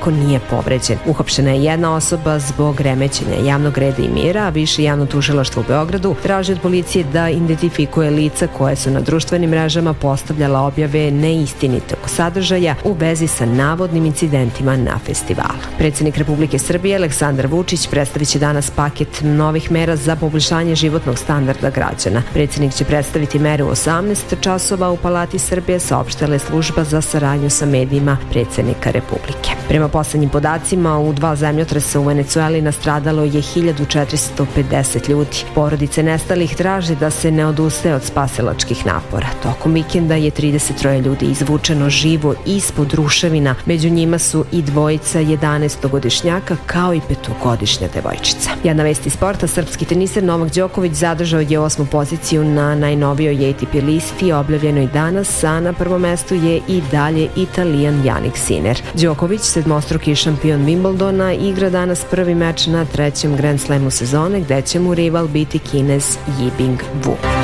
niko nije povređen. Uhapšena je jedna osoba zbog remećenja javnog reda i mira, a Više javno tužilaštvo u Beogradu traži od policije da identifikuje lica koje su na društvenim mrežama postavljala objave neistinitog sadržaja u vezi sa navodnim incidentima na festivalu. Predsjednik Republike Srbije Aleksandar Vučić predstavit će danas paket novih mera za poboljšanje životnog standarda građana. Predsjednik će predstaviti mere u 18 časova u Palati Srbije, saopštila je služba za saradnju sa medijima predsjednika Republike. Prema poslednjim podacima, u 2 zemljotresa u Venecueli nastradalo je 1450 ljudi. Porodice nestalih traže da se ne odustaje od spasilačkih napora. Tokom vikenda je 33 ljudi izvučeno živo ispod ruševina. Među njima su i dvojica 11-godišnjaka kao i 5-godišnja devojčica. Jedna vest iz sporta, srpski teniser Novak Đoković zadržao je 8. poziciju na najnovijoj ATP listi objavljenoj danas, a na prvom mestu je i dalje Italijan Jannik Sinner. Đoković, sedmostruki šampion Wimbledona, igra danas prvi meč na 3. Grand Slamu sezone, gde će mu rival biti Kinez Yibing Wu.